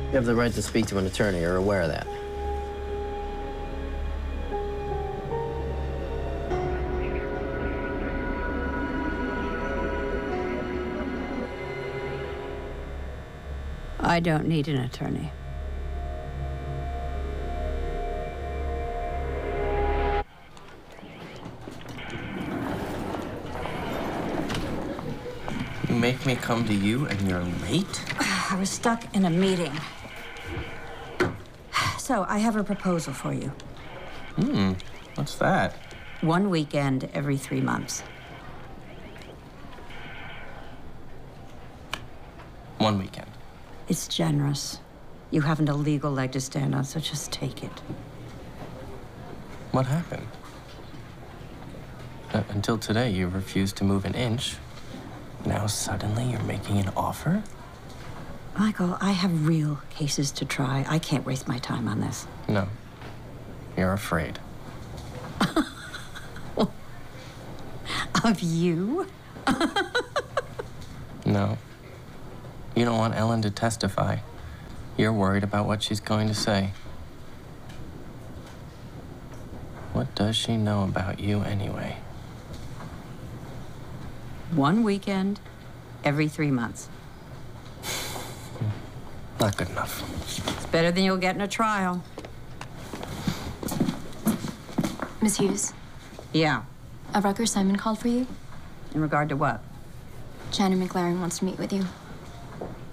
You have the right to speak to an attorney. You're aware of that. I don't need an attorney. You make me come to you and you're late? I was stuck in a meeting. So, I have a proposal for you. What's that? 1 weekend every 3 months. 1 weekend. It's generous. You haven't a legal leg to stand on, so just take it. What happened? Until today, you refused to move an inch. Now suddenly you're making an offer? Michael, I have real cases to try. I can't waste my time on this. No. You're afraid. Of you? No. You don't want Ellen to testify. You're worried about what she's going to say. What does she know about you anyway? 1 weekend every 3 months. Not good enough. It's better than you'll get in a trial. Miss Hughes, Yeah. Rucker Simon called for you. In regard to what? Shannon McLaren wants to meet with you.